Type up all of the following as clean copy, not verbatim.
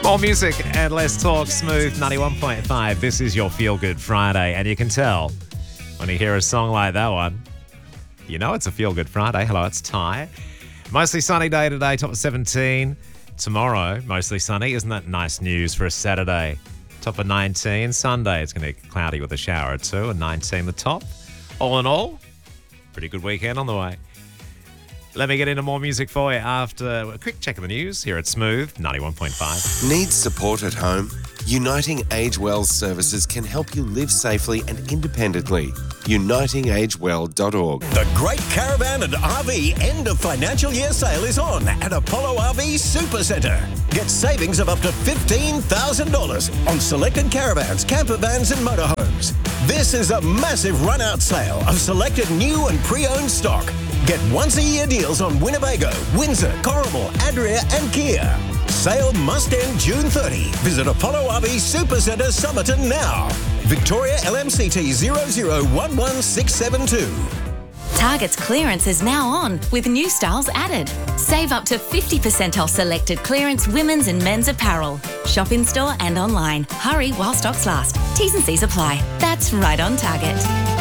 More music and less talk. Smooth 91.5. This is your Feel Good Friday. And you can tell when you hear a song like that one, you know it's a Feel Good Friday. Hello, it's Ty. Mostly sunny day today, top of 17. Tomorrow, mostly sunny. Isn't that nice news for a Saturday? Top of 19. Sunday, it's going to get cloudy with a shower or two, and 19 the top. All in all, pretty good weekend on the way. Let me get into more music for you after a quick check of the news here at Smooth 91.5. Need support at home? Uniting Age Well services can help you live safely and independently. UnitingAgeWell.org. The Great Caravan and RV end of financial year sale is on at Apollo RV Supercentre. Get savings of up to $15,000 on selected caravans, camper vans and motorhomes. This is a massive run-out sale of selected new and pre-owned stock. Get once-a-year deals on Winnebago, Windsor, Corrimal, Adria and Kia. Sale must end June 30. Visit Apollo RV Supercentre Somerton now. Victoria LMCT 0011672. Target's clearance is now on with new styles added. Save up to 50% off selected clearance women's and men's apparel. Shop in store and online. Hurry while stocks last. T's and C's apply. That's right on Target.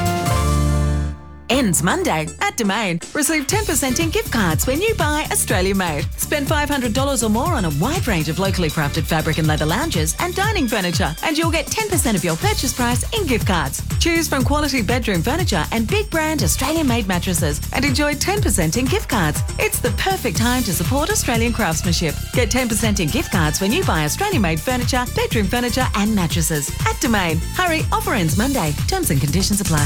Ends Monday at Domain. Receive 10% in gift cards when you buy Australia Made. Spend $500 or more on a wide range of locally crafted fabric and leather lounges and dining furniture, and you'll get 10% of your purchase price in gift cards. Choose from quality bedroom furniture and big brand Australian Made mattresses and enjoy 10% in gift cards. It's the perfect time to support Australian craftsmanship. Get 10% in gift cards when you buy Australian Made furniture, bedroom furniture and mattresses at Domain. Hurry, offer ends Monday. Terms and conditions apply.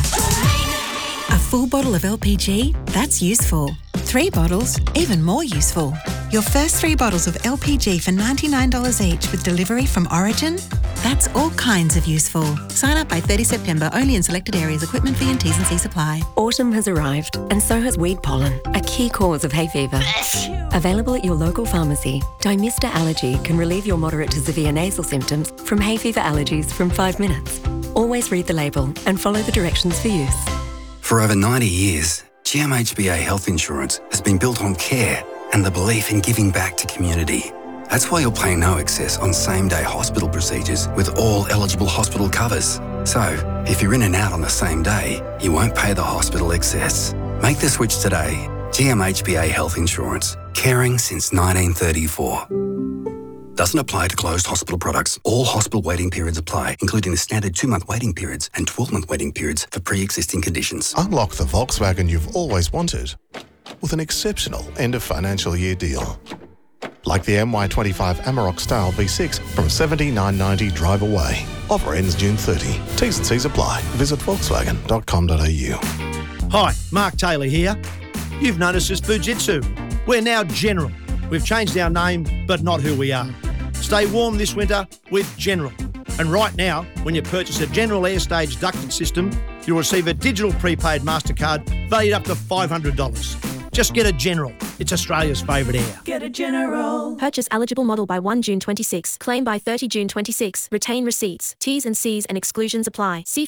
A full bottle of LPG? That's useful. 3 bottles? Even more useful. Your first 3 bottles of LPG for $99 each with delivery from Origin? That's all kinds of useful. Sign up by 30 September only in selected areas. Equipment fee and T's and C's apply. Autumn has arrived and so has weed pollen, a key cause of hay fever. Available at your local pharmacy, Dymista Allergy can relieve your moderate to severe nasal symptoms from hay fever allergies from 5 minutes. Always read the label and follow the directions for use. For over 90 years, GMHBA Health Insurance has been built on care and the belief in giving back to community. That's why you'll pay no excess on same-day hospital procedures with all eligible hospital covers. So, if you're in and out on the same day, you won't pay the hospital excess. Make the switch today. GMHBA Health Insurance. Caring since 1934. Doesn't apply to closed hospital products. All hospital waiting periods apply, including the standard 2-month waiting periods and 12-month waiting periods for pre-existing conditions. Unlock the Volkswagen you've always wanted with an exceptional end of financial year deal. Like the MY25 Amarok Style V6 from $79.90 drive away. Offer ends June 30. T's and C's apply. Visit volkswagen.com.au. Hi, Mark Taylor here. You've noticed us Fujitsu. We're now General. We've changed our name, but not who we are. Stay warm this winter with General. And right now, when you purchase a General Airstage ducted system, you'll receive a digital prepaid MasterCard valued up to $500. Just get a General. It's Australia's favourite air. Get a General. Purchase eligible model by 1 June 26. Claim by 30 June 26. Retain receipts. T's and C's and exclusions apply. See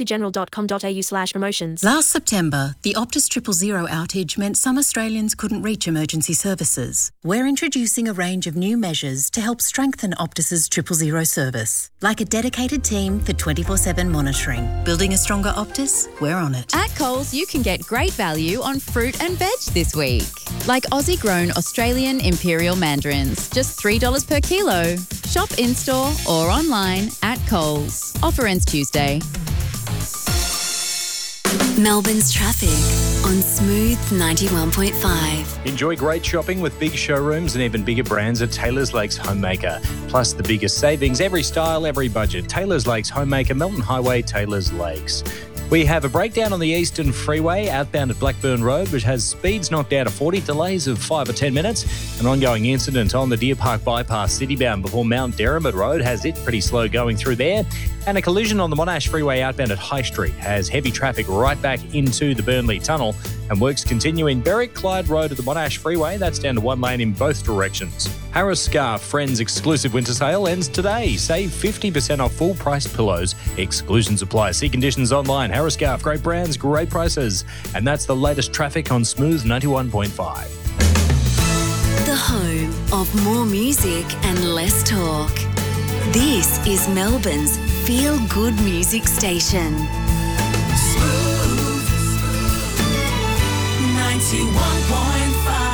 fujitsugeneral.com.au/promotions. Last September, the Optus 000 outage meant some Australians couldn't reach emergency services. We're introducing a range of new measures to help strengthen Optus's 000 service, like a dedicated team for 24/7 monitoring. Building a stronger Optus? We're on it. At Coles, you can get great value on fruit and veg this week. Like Aussie-grown Australian Imperial mandarins, just $3 per kilo. Shop in-store or online at Coles. Offer ends Tuesday. Melbourne's traffic on Smooth 91.5. Enjoy great shopping with big showrooms and even bigger brands at Taylor's Lakes Homemaker. Plus the biggest savings, every style, every budget. Taylor's Lakes Homemaker, Melton Highway, Taylor's Lakes. We have a breakdown on the Eastern Freeway outbound at Blackburn Road, which has speeds knocked down to 40, delays of 5 or 10 minutes. An ongoing incident on the Deer Park Bypass citybound before Mount Derrimut Road has it pretty slow going through there. And a collision on the Monash Freeway outbound at High Street has heavy traffic right back into the Burnley Tunnel. And works continue in Berwick-Clyde Road at the Monash Freeway. That's down to 1 lane in both directions. Harris Scarf Friends exclusive winter sale ends today. Save 50% off full-priced pillows. Exclusions apply. See conditions online. Harris Scarf, great brands, great prices. And that's the latest traffic on Smooth 91.5. The the home of more music and less talk. This is Melbourne's Feel Good Music Station. Smooth 91.5.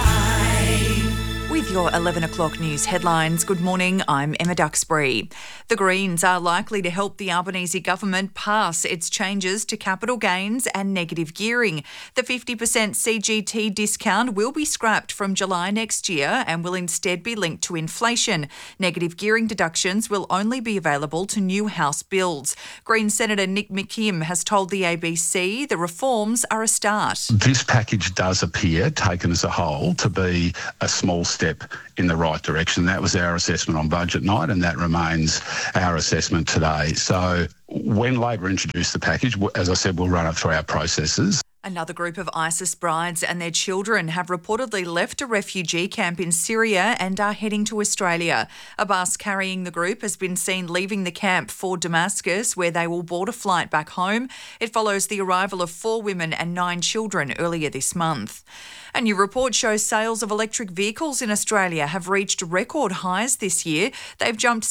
With your 11 o'clock news headlines, good morning, I'm Emma Duxbury. The Greens are likely to help the Albanese government pass its changes to capital gains and negative gearing. The 50% CGT discount will be scrapped from July next year and will instead be linked to inflation. Negative gearing deductions will only be available to new house builds. Green Senator Nick McKim has told the ABC the reforms are a start. This package does appear, taken as a whole, to be a small step in the right direction. That was our assessment on budget night, and that remains our assessment today. So when Labor introduced the package, as I said, we'll run it through our processes. Another group of ISIS brides and their children have reportedly left a refugee camp in Syria and are heading to Australia. A bus carrying the group has been seen leaving the camp for Damascus, where they will board a flight back home. It follows the arrival of 4 women and 9 children earlier this month. A new report shows sales of electric vehicles in Australia have reached record highs this year. They've jumped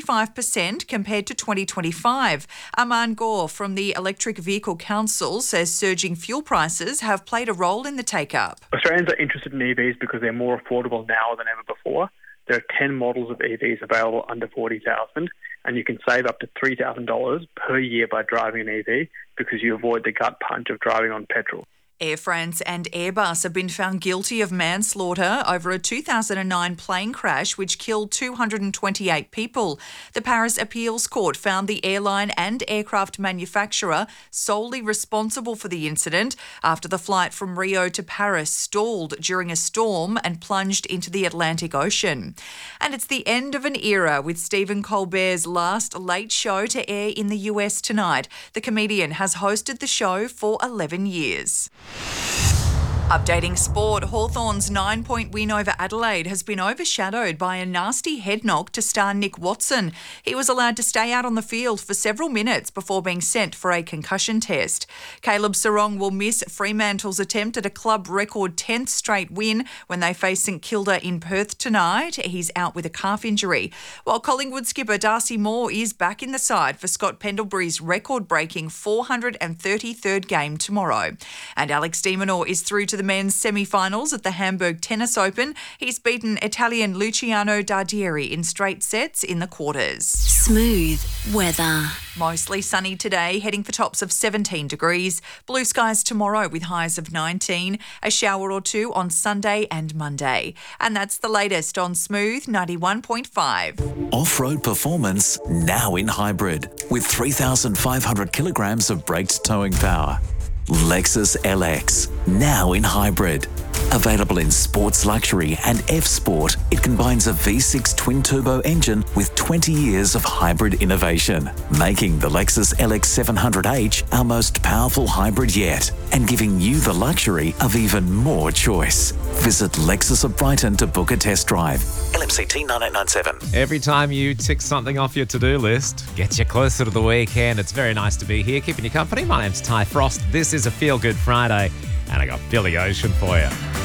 65% compared to 2025. Aman Gore from the Electric Vehicle Council says surging fuel prices have played a role in the take-up. Australians are interested in EVs because they're more affordable now than ever before. There are 10 models of EVs available under $40,000, and you can save up to $3,000 per year by driving an EV because you avoid the gut punch of driving on petrol. Air France and Airbus have been found guilty of manslaughter over a 2009 plane crash which killed 228 people. The Paris Appeals Court found the airline and aircraft manufacturer solely responsible for the incident after the flight from Rio to Paris stalled during a storm and plunged into the Atlantic Ocean. And it's the end of an era with Stephen Colbert's last late show to air in the US tonight. The comedian has hosted the show for 11 years. Updating sport, Hawthorn's 9-point win over Adelaide has been overshadowed by a nasty head knock to star Nick Watson. He was allowed to stay out on the field for several minutes before being sent for a concussion test. Caleb Sarong will miss Fremantle's attempt at a club record 10th straight win when they face St Kilda in Perth tonight. He's out with a calf injury. While Collingwood skipper Darcy Moore is back in the side for Scott Pendlebury's record-breaking 433rd game tomorrow. And Alex de Minaur is through to the men's semi-finals at the Hamburg Tennis Open. He's beaten Italian Luciano Dardieri in straight sets in the quarters. Smooth weather. Mostly sunny today, heading for tops of 17 degrees. Blue skies tomorrow with highs of 19. A shower or two on Sunday and Monday. And that's the latest on Smooth 91.5. Off-road performance now in hybrid with 3,500 kilograms of braked towing power. Lexus LX, now in hybrid. Available in Sports Luxury and F-Sport, it combines a V6 twin-turbo engine with 20 years of hybrid innovation, making the Lexus LX 700H our most powerful hybrid yet, and giving you the luxury of even more choice. Visit Lexus of Brighton to book a test drive. LMCT 9897. Every time you tick something off your to-do list, gets you closer to the weekend. It's very nice to be here, keeping you company. My name's Ty Frost. This is a Feel Good Friday, and I got Billy Ocean for you.